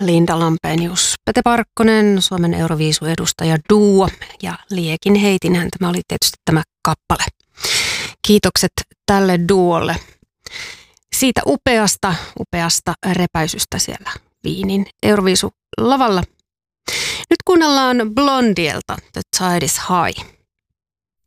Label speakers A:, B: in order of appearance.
A: Linda Lampenius, Pete Parkkonen, Suomen Euroviisu-edustaja duo ja Liekin heitinhän tämä oli tietysti tämä kappale. Kiitokset tälle duolle siitä upeasta repäisystä siellä Wienin Euroviisu-lavalla. Nyt kuunnellaan Blondielta The Tide is High.